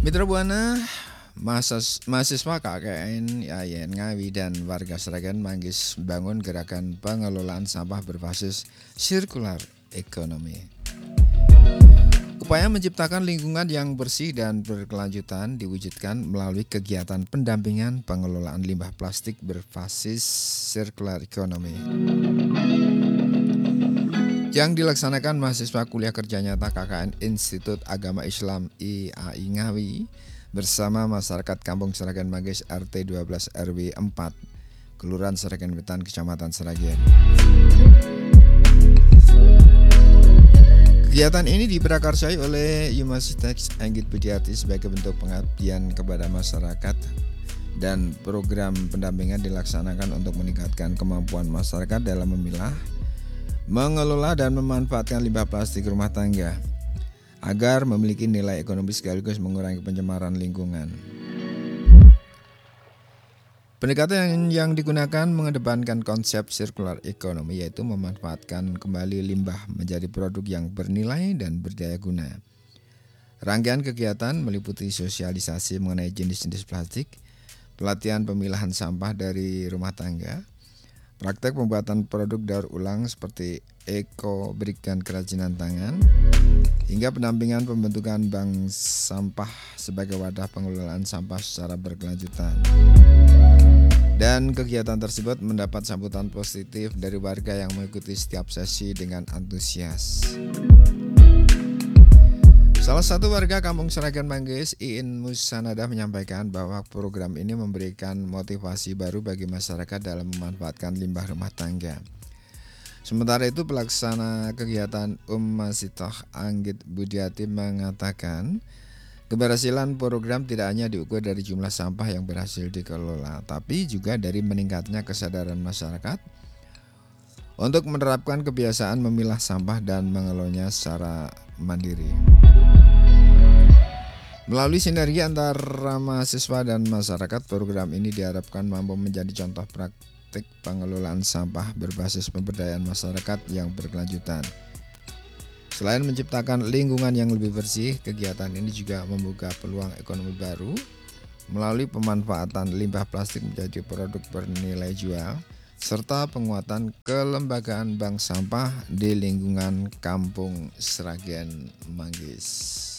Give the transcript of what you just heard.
Mitra Buana, mahasiswa KKN IAIN Ngawi dan warga Sragen Manggis bangun gerakan pengelolaan sampah berbasis sirkular ekonomi. Upaya menciptakan lingkungan yang bersih dan berkelanjutan diwujudkan melalui kegiatan pendampingan pengelolaan limbah plastik berbasis sirkular ekonomi yang dilaksanakan mahasiswa kuliah kerja nyata KKN Institut Agama Islam IAI Ngawi bersama masyarakat Kampung Sragen Manggis RT 12 RW 4 Kelurahan Sragen Wetan Kecamatan Sragen. Kegiatan ini diprakarsai oleh Universitas Anggit Budiati sebagai bentuk pengabdian kepada masyarakat dan program pendampingan dilaksanakan untuk meningkatkan kemampuan masyarakat dalam memilah, mengelola dan memanfaatkan limbah plastik rumah tangga agar memiliki nilai ekonomis sekaligus mengurangi pencemaran lingkungan. Pendekatan yang digunakan mengedepankan konsep sirkular ekonomi, yaitu memanfaatkan kembali limbah menjadi produk yang bernilai dan berdaya guna. Rangkaian kegiatan meliputi sosialisasi mengenai jenis-jenis plastik, pelatihan pemilahan sampah dari rumah tangga, praktek pembuatan produk daur ulang seperti eco brick dan kerajinan tangan, hingga pendampingan pembentukan bank sampah sebagai wadah pengelolaan sampah secara berkelanjutan. Dan kegiatan tersebut mendapat sambutan positif dari warga yang mengikuti setiap sesi dengan antusias. Salah satu warga Kampung Sragen Manggis, Iin Musanada, menyampaikan bahwa program ini memberikan motivasi baru bagi masyarakat dalam memanfaatkan limbah rumah tangga. Sementara itu, pelaksana kegiatan Masitoh Anggit Budiati mengatakan keberhasilan program tidak hanya diukur dari jumlah sampah yang berhasil dikelola, tapi juga dari meningkatnya kesadaran masyarakat untuk menerapkan kebiasaan memilah sampah dan mengelolanya secara mandiri. Melalui sinergi antara mahasiswa dan masyarakat, program ini diharapkan mampu menjadi contoh praktik pengelolaan sampah berbasis pemberdayaan masyarakat yang berkelanjutan. Selain menciptakan lingkungan yang lebih bersih, kegiatan ini juga membuka peluang ekonomi baru melalui pemanfaatan limbah plastik menjadi produk bernilai jual, serta penguatan kelembagaan bank sampah di lingkungan Kampung Sragen Manggis.